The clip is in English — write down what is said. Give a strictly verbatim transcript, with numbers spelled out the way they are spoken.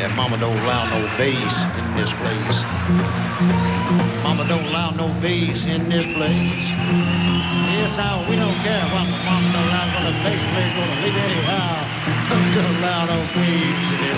that mama don't allow no bass in this place. Mama don't allow no bass in this place. Yes, now we don't care what the mama don't allow, what the bass player gonna leave anyhow. Don't allow no bass in this